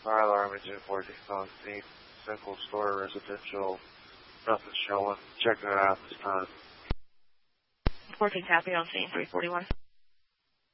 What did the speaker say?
Fire alarm engine 14 on scene. Simple store residential. Nothing showing. Checking it out this time. 14 copy on scene 341.